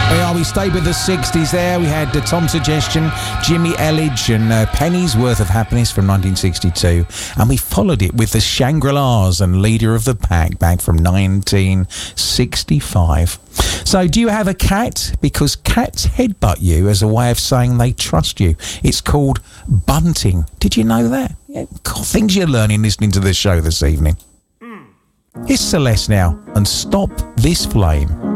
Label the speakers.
Speaker 1: We stayed with the 60s there. We had Tom Suggestion, Jimmy Elledge and Penny's Worth of Happiness from 1962. And we followed it with the Shangri-Las and Leader of the Pack back from 1965. So do you have a cat? Because cats headbutt you as a way of saying they trust you. It's called bunting. Did you know that? Yeah, God, things you're learning listening to this show this evening. It's Celeste now, and Stop This Flame.